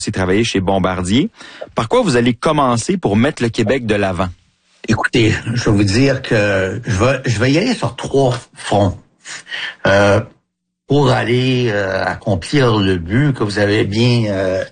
aussi travaillé chez Bombardier. Par quoi vous allez commencer pour mettre le Québec de l'avant? Écoutez, je vais vous dire que je vais y aller sur 3 fronts. Pour aller accomplir le but que vous avez bien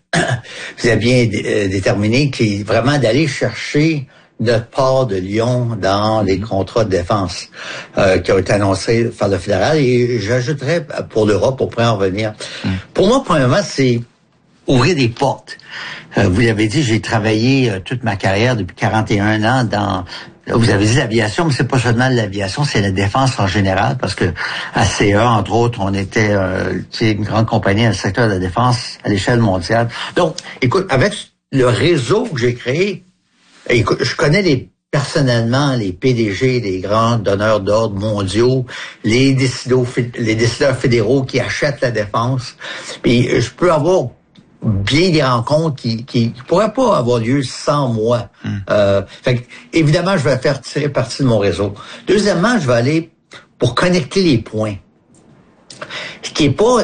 déterminé, qui est vraiment d'aller chercher notre part de Lyon dans les contrats de défense qui ont été annoncés par le fédéral. Et j'ajouterais pour l'Europe, pour pouvoir en revenir. Pour moi, premièrement, c'est ouvrir des portes. Vous l'avez dit, j'ai travaillé toute ma carrière depuis 41 ans dans... Vous avez dit l'aviation, mais c'est pas seulement l'aviation, c'est la défense en général, parce que à CA, entre autres, on était une grande compagnie dans le secteur de la défense à l'échelle mondiale. Donc, écoute, avec le réseau que j'ai créé, écoute, je connais personnellement les PDG des grands donneurs d'ordre mondiaux, les décideurs fédéraux qui achètent la défense. Puis je peux avoir bien des rencontres qui pourraient pas avoir lieu sans moi. Fait que, évidemment, je vais faire tirer parti de mon réseau. Deuxièmement, je vais aller pour connecter les points. Ce qui est pas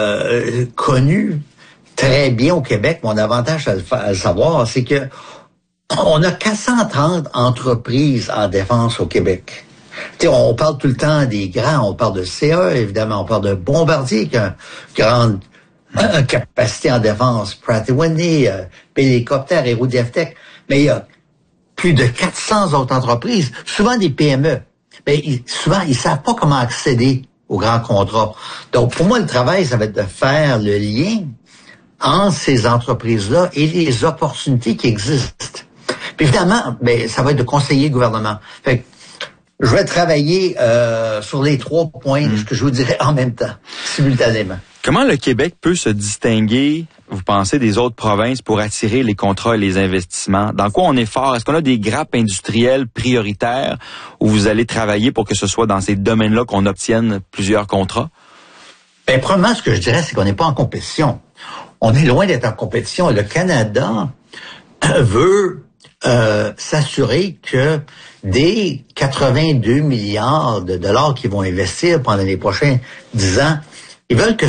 connu très bien au Québec, mon avantage à le savoir, c'est que on a 430 entreprises en défense au Québec. T'sais, on parle tout le temps des grands, on parle de CA, évidemment, on parle de Bombardier qui a une grande capacité en défense, Pratt & Whitney, Hélicoptère, Aérodeftek, mais il y a plus de 400 autres entreprises, souvent des PME. Mais souvent, ils savent pas comment accéder aux grands contrats. Donc, pour moi, le travail, ça va être de faire le lien entre ces entreprises-là et les opportunités qui existent. Puis évidemment, ça va être de conseiller le gouvernement. Fait que je vais travailler sur les 3 points, ce que je vous dirais en même temps, simultanément. Comment le Québec peut se distinguer, vous pensez, des autres provinces pour attirer les contrats et les investissements? Dans quoi on est fort? Est-ce qu'on a des grappes industrielles prioritaires où vous allez travailler pour que ce soit dans ces domaines-là qu'on obtienne plusieurs contrats? Premièrement, ce que je dirais, c'est qu'on n'est pas en compétition. On est loin d'être en compétition. Le Canada veut s'assurer que des 82 milliards de dollars qu'ils vont investir pendant les prochains 10 ans, ils veulent que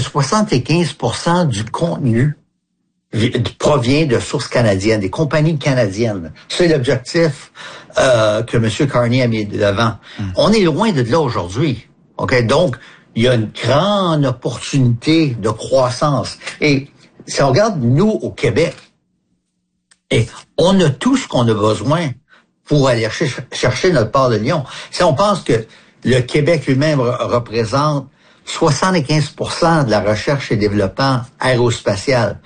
75% du contenu provient de sources canadiennes, des compagnies canadiennes. C'est l'objectif que M. Carney a mis de l'avant. On est loin de là aujourd'hui. Okay? Donc, il y a une grande opportunité de croissance. Et si on regarde, nous, au Québec, et on a tout ce qu'on a besoin pour aller chercher notre part de lion. Si on pense que le Québec lui-même représente 75% de la recherche et développement aérospatial,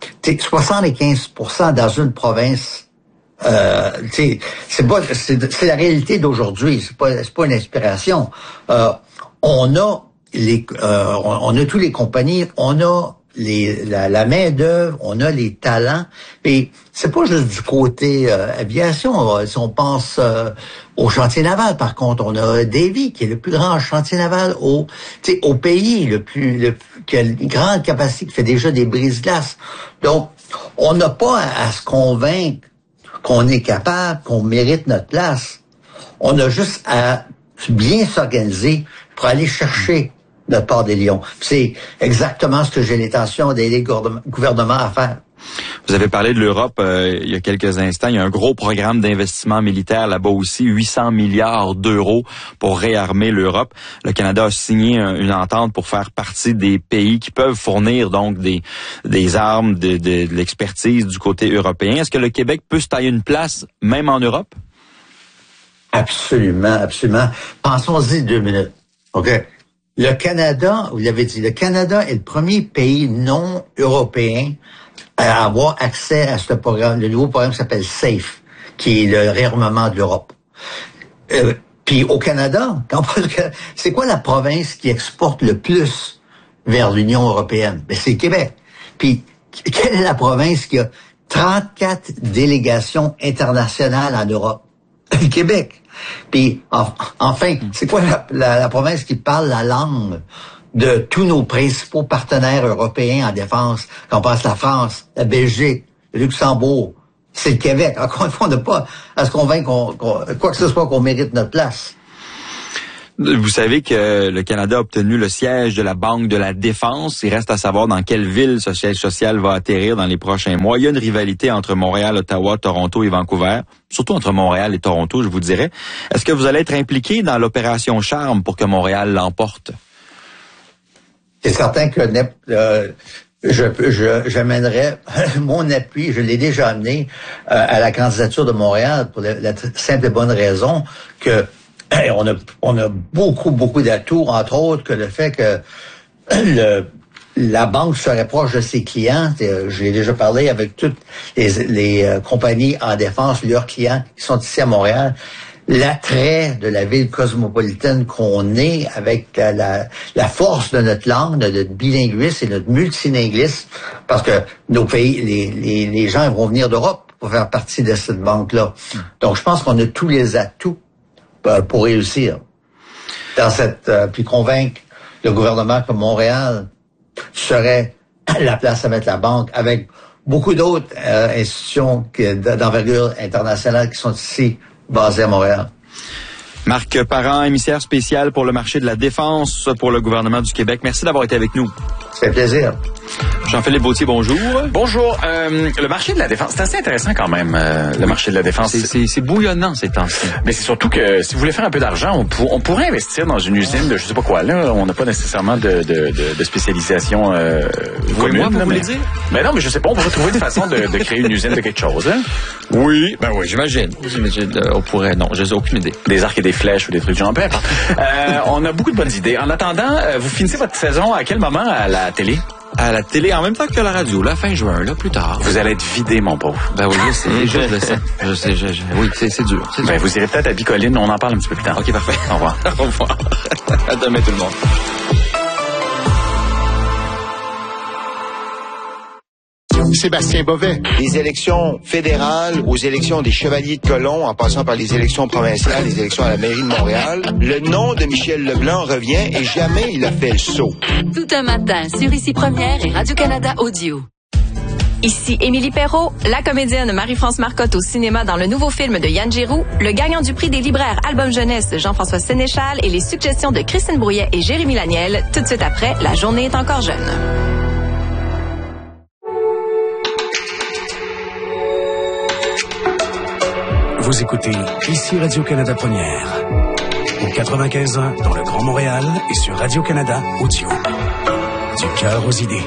75% dans une province, c'est la réalité d'aujourd'hui. C'est pas une inspiration. On a tous les compagnies, on a la main d'œuvre, on a les talents. Et c'est pas juste du côté aviation. Si on pense au chantier naval, par contre, on a Davie, qui est le plus grand chantier naval au pays, qui a une grande capacité, qui fait déjà des brise-glaces. Donc, on n'a pas à se convaincre qu'on est capable, qu'on mérite notre place. On a juste à bien s'organiser pour aller chercher notre part des lions. C'est exactement ce que j'ai l'intention d'aider le gouvernement à faire. Vous avez parlé de l'Europe il y a quelques instants. Il y a un gros programme d'investissement militaire là-bas aussi, 800 milliards d'euros pour réarmer l'Europe. Le Canada a signé une entente pour faire partie des pays qui peuvent fournir donc des armes, de l'expertise du côté européen. Est-ce que le Québec peut se tailler une place même en Europe? Absolument, absolument. Pensons-y 2 minutes. OK? Le Canada, vous l'avez dit, le Canada est le premier pays non européen à avoir accès à ce programme, le nouveau programme qui s'appelle SAFE, qui est le réarmement de l'Europe. Puis au Canada, c'est quoi la province qui exporte le plus vers l'Union européenne? C'est le Québec. Puis quelle est la province qui a 34 délégations internationales en Europe? Le Québec. Puis, enfin, c'est quoi la province qui parle la langue de tous nos principaux partenaires européens en défense? Quand on pense la France, la Belgique, le Luxembourg, c'est le Québec. Encore une fois, on n'a pas à se convaincre quoi que ce soit qu'on mérite notre place. Vous savez que le Canada a obtenu le siège de la Banque de la Défense. Il reste à savoir dans quelle ville ce siège social va atterrir dans les prochains mois. Il y a une rivalité entre Montréal, Ottawa, Toronto et Vancouver, surtout entre Montréal et Toronto, je vous dirais. Est-ce que vous allez être impliqué dans l'opération Charme pour que Montréal l'emporte? C'est certain que j'amènerai mon appui, je l'ai déjà amené à la candidature de Montréal pour la simple et bonne raison que on a beaucoup d'atouts, entre autres que le fait que la banque serait proche de ses clients. Je l'ai déjà parlé avec toutes les compagnies en défense, leurs clients qui sont ici à Montréal. L'attrait de la ville cosmopolitaine qu'on est avec la force de notre langue, de notre bilinguisme et notre multilinguisme, parce que nos pays, les gens vont venir d'Europe pour faire partie de cette banque-là. Donc, je pense qu'on a tous les atouts pour réussir dans puis convaincre le gouvernement que Montréal serait la place à mettre la banque avec beaucoup d'autres institutions d'envergure internationale qui sont ici basées à Montréal. Marc Parent, émissaire spécial pour le marché de la défense pour le gouvernement du Québec. Merci d'avoir été avec nous. Ça fait plaisir. Jean-Philippe Bautier, bonjour. Bonjour. Le marché de la défense, c'est assez intéressant quand même, le marché de la défense. C'est bouillonnant ces temps-ci. Mais c'est surtout que si vous voulez faire un peu d'argent, on pourrait investir dans une usine de je sais pas quoi. Là, on n'a pas nécessairement de spécialisation commune. Moi, vous voulez dire? Mais non, mais je sais pas, on pourrait trouver une façon de créer une usine de quelque chose. Hein? Oui, j'imagine. On pourrait, non, j'ai aucune idée. Des arcs et des flèches ou des trucs genre, peu importe. On a beaucoup de bonnes idées. En attendant, vous finissez votre saison à quel moment à la télé? À la télé, en même temps que la radio, là, fin juin, là, plus tard. Vous allez être vidé, mon pauvre. Ben oui, je le sais. Oui, c'est dur. Ben, vous irez peut-être à Bicoline, on en parle un petit peu plus tard. OK, parfait. Au revoir. Au revoir. À demain, tout le monde. Sébastien Bovet. Les élections fédérales aux élections des Chevaliers de Colomb, en passant par les élections provinciales, les élections à la mairie de Montréal, le nom de Michel Leblanc revient et jamais il a fait le saut. Tout un matin sur Ici Première et Radio-Canada Audio. Ici Émilie Perrault, la comédienne Marie-France Marcotte au cinéma dans le nouveau film de Yann Giroux, le gagnant du prix des libraires Album Jeunesse Jean-François Sénéchal et les suggestions de Christine Brouillet et Jérémy Laniel, tout de suite après La journée est encore jeune. Vous écoutez Ici Radio-Canada Première, au 95.1 dans le Grand Montréal et sur Radio-Canada Audio. Du cœur aux idées.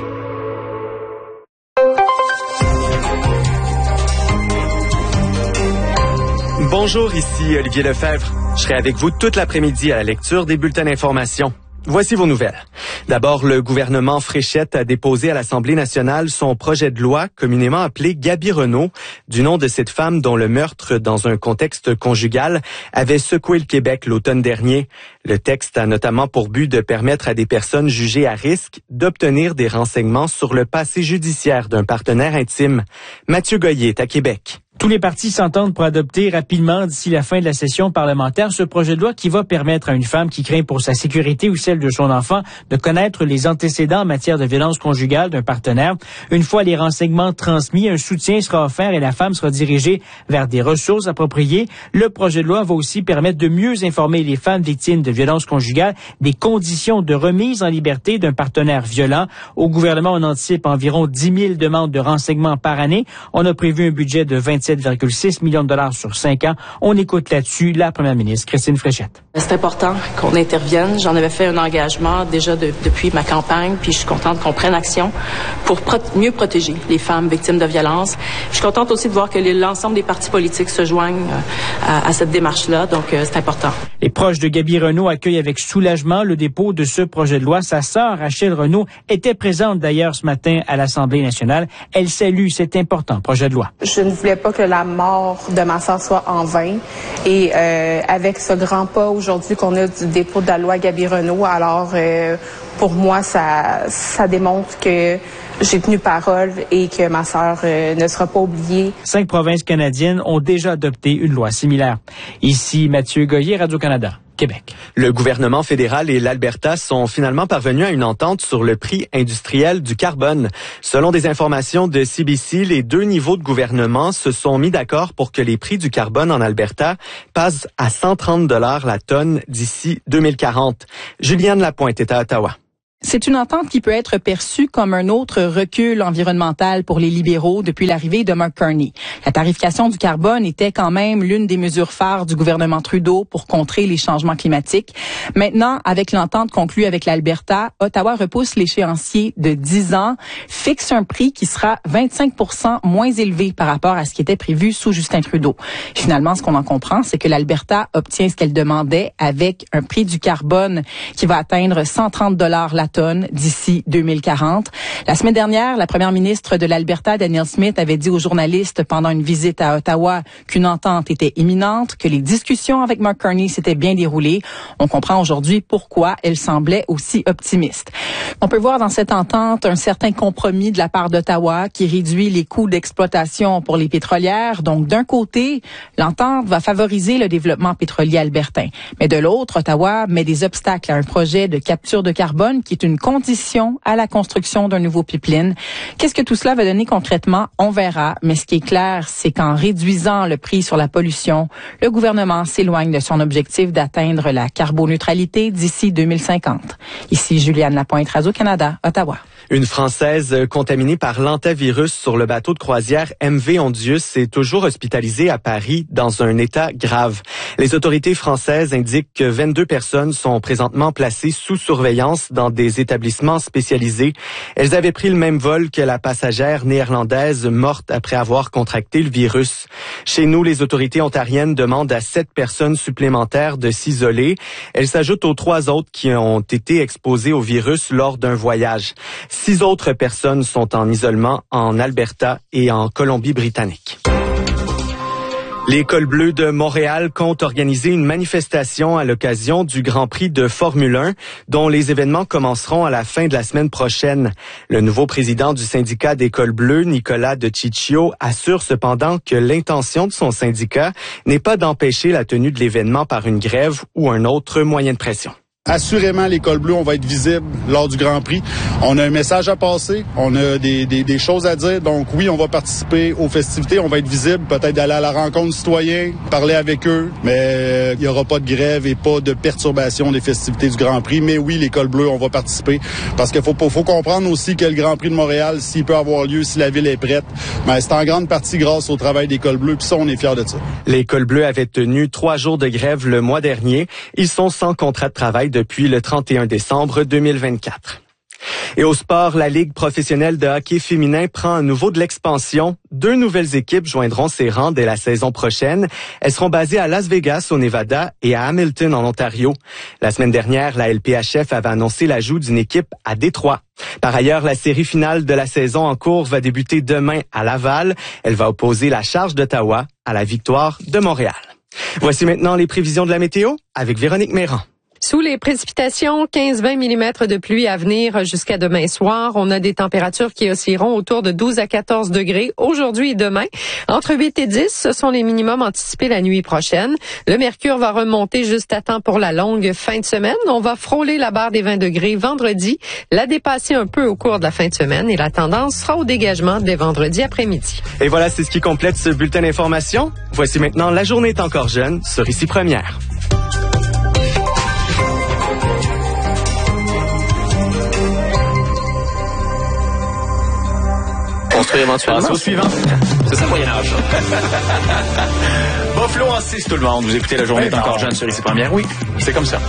Bonjour, ici Olivier Lefebvre. Je serai avec vous toute l'après-midi à la lecture des bulletins d'information. Voici vos nouvelles. D'abord, le gouvernement Fréchette a déposé à l'Assemblée nationale son projet de loi communément appelé Gaby Renault, du nom de cette femme dont le meurtre dans un contexte conjugal avait secoué le Québec l'automne dernier. Le texte a notamment pour but de permettre à des personnes jugées à risque d'obtenir des renseignements sur le passé judiciaire d'un partenaire intime. Mathieu Goyer est à Québec. Tous les partis s'entendent pour adopter rapidement d'ici la fin de la session parlementaire ce projet de loi qui va permettre à une femme qui craint pour sa sécurité ou celle de son enfant de connaître les antécédents en matière de violence conjugale d'un partenaire. Une fois les renseignements transmis, un soutien sera offert et la femme sera dirigée vers des ressources appropriées. Le projet de loi va aussi permettre de mieux informer les femmes victimes de violences conjugales des conditions de remise en liberté d'un partenaire violent. Au gouvernement, on anticipe environ 10 000 demandes de renseignements par année. On a prévu un budget de 27,6 millions de dollars sur 5 ans. On écoute là-dessus la première ministre, Christine Fréchette. C'est important qu'on intervienne. J'en avais fait un engagement déjà depuis ma campagne, puis je suis contente qu'on prenne action pour mieux protéger les femmes victimes de violences. Je suis contente aussi de voir que l'ensemble des partis politiques se joignent à cette démarche-là, donc c'est important. Les proches de Gaby Renault accueillent avec soulagement le dépôt de ce projet de loi. Sa sœur, Rachel Renault, était présente d'ailleurs ce matin à l'Assemblée nationale. Elle salue cet important projet de loi. Je ne voulais pas que la mort de ma sœur soit en vain. Et avec ce grand pas aujourd'hui qu'on a du dépôt de la loi Gaby Renault, alors pour moi, ça démontre que j'ai tenu parole et que ma sœur ne sera pas oubliée. 5 provinces canadiennes ont déjà adopté une loi similaire. Ici Mathieu Goyer, Radio-Canada, Québec. Québec. Le gouvernement fédéral et l'Alberta sont finalement parvenus à une entente sur le prix industriel du carbone. Selon des informations de CBC, les deux niveaux de gouvernement se sont mis d'accord pour que les prix du carbone en Alberta passent à 130 $ la tonne d'ici 2040. Juliane Lapointe est à Ottawa. C'est une entente qui peut être perçue comme un autre recul environnemental pour les libéraux depuis l'arrivée de Mark Carney. La tarification du carbone était quand même l'une des mesures phares du gouvernement Trudeau pour contrer les changements climatiques. Maintenant, avec l'entente conclue avec l'Alberta, Ottawa repousse l'échéancier de 10 ans, fixe un prix qui sera 25% moins élevé par rapport à ce qui était prévu sous Justin Trudeau. Finalement, ce qu'on en comprend, c'est que l'Alberta obtient ce qu'elle demandait avec un prix du carbone qui va atteindre 130 $ la tonne d'ici 2040. La semaine dernière, la première ministre de l'Alberta, Danielle Smith, avait dit aux journalistes pendant une visite à Ottawa qu'une entente était imminente, que les discussions avec Mark Carney s'étaient bien déroulées. On comprend aujourd'hui pourquoi elle semblait aussi optimiste. On peut voir dans cette entente un certain compromis de la part d'Ottawa qui réduit les coûts d'exploitation pour les pétrolières. Donc, d'un côté, l'entente va favoriser le développement pétrolier albertain. Mais de l'autre, Ottawa met des obstacles à un projet de capture de carbone qui est une condition à la construction d'un nouveau pipeline. Qu'est-ce que tout cela va donner concrètement? On verra. Mais ce qui est clair, c'est qu'en réduisant le prix sur la pollution, le gouvernement s'éloigne de son objectif d'atteindre la carboneutralité d'ici 2050. Ici Juliane Lapointe, Radio-Canada, Ottawa. Une Française contaminée par l'hantavirus sur le bateau de croisière MV Ondius est toujours hospitalisée à Paris dans un état grave. Les autorités françaises indiquent que 22 personnes sont présentement placées sous surveillance dans des établissements spécialisés. Elles avaient pris le même vol que la passagère néerlandaise morte après avoir contracté le virus. Chez nous, les autorités ontariennes demandent à 7 personnes supplémentaires de s'isoler. Elles s'ajoutent aux 3 autres qui ont été exposées au virus lors d'un voyage. 6 autres personnes sont en isolement en Alberta et en Colombie-Britannique. Les Cols Bleus de Montréal comptent organiser une manifestation à l'occasion du Grand Prix de Formule 1, dont les événements commenceront à la fin de la semaine prochaine. Le nouveau président du syndicat des Cols Bleus, Nicolas De Ciccio, assure cependant que l'intention de son syndicat n'est pas d'empêcher la tenue de l'événement par une grève ou un autre moyen de pression. Assurément, les Cols Bleus, on va être visibles lors du Grand Prix. On a un message à passer, on a des choses à dire. Donc oui, on va participer aux festivités, on va être visible, peut-être d'aller à la rencontre des citoyens, parler avec eux, mais il n'y aura pas de grève et pas de perturbation des festivités du Grand Prix. Mais oui, les Cols Bleus, on va participer parce qu'il faut comprendre aussi que le Grand Prix de Montréal, s'il peut avoir lieu, si la ville est prête, ben, c'est en grande partie grâce au travail des Cols Bleus, puis ça, on est fiers de ça. Les Cols Bleus avaient tenu 3 jours de grève le mois dernier. Ils sont sans contrat de travail depuis le 31 décembre 2024. Et au sport, la Ligue professionnelle de hockey féminin prend à nouveau de l'expansion. 2 nouvelles équipes joindront ses rangs dès la saison prochaine. Elles seront basées à Las Vegas, au Nevada, et à Hamilton, en Ontario. La semaine dernière, la LPHF avait annoncé l'ajout d'une équipe à Détroit. Par ailleurs, la série finale de la saison en cours va débuter demain à Laval. Elle va opposer la Charge d'Ottawa à la Victoire de Montréal. Voici maintenant les prévisions de la météo avec Véronique Méran. Sous les précipitations, 15-20 mm de pluie à venir jusqu'à demain soir. On a des températures qui oscilleront autour de 12 à 14 degrés aujourd'hui et demain. Entre 8 et 10, ce sont les minimums anticipés la nuit prochaine. Le mercure va remonter juste à temps pour la longue fin de semaine. On va frôler la barre des 20 degrés vendredi, la dépasser un peu au cours de la fin de semaine et la tendance sera au dégagement dès vendredi après-midi. Et voilà, c'est ce qui complète ce bulletin d'information. Voici maintenant La journée est encore jeune sur Ici Première. Construire éventuellement. Au suivant. C'est ça, Moyen-Âge. Buffalo en 6, tout le monde. Vous écoutez La journée est encore jeune sur Ici Première. Oui, c'est comme ça.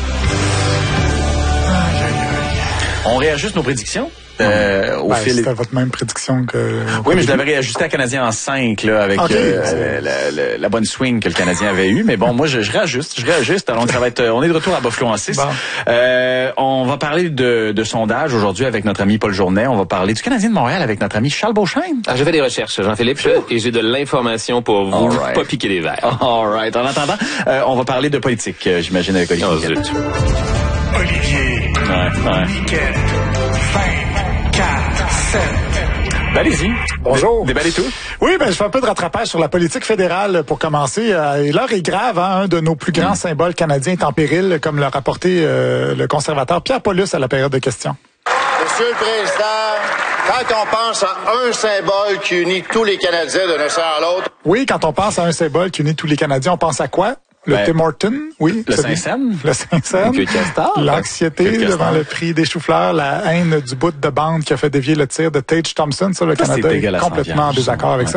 On réajuste nos prédictions. Au fil. C'était votre même prédiction que... Oui, mais je l'avais réajusté à Canadien en 5, là, avec la bonne swing que le Canadien avait eue. Mais bon, moi, je réajuste. Alors, ça va être, on est de retour à Buffalo en 6. Bon. On va parler de sondage aujourd'hui avec notre ami Paul Journet. On va parler du Canadien de Montréal avec notre ami Charles Beauchesne. Ah, j'ai fait des recherches, Jean-Philippe, et j'ai de l'information pour vous. Pas piquer les verres. All right. En attendant, on va parler de politique, j'imagine, avec Olivier. Olivier. Ouais. Niquette. 5, 4, 7. Ben, allez-y. Bonjour. Déballez tout. Oui, je fais un peu de rattrapage sur la politique fédérale pour commencer. Et l'heure est grave, hein? Un de nos plus grands symboles canadiens est en péril, comme l'a rapporté le conservateur Pierre Paulus à la période de questions. Monsieur le Président, quand on pense à un symbole qui unit tous les Canadiens d'un océan à l'autre... Oui, quand on pense à un symbole qui unit tous les Canadiens, on pense à quoi? Le Tim Horton, oui. Le Saint-Saëns. Le Saint-Saëns. L'anxiété devant le prix des choux-fleurs, la haine du bout de bande qui a fait dévier le tir de Tage Thompson. Ça, le Canada est complètement en désaccord avec ça.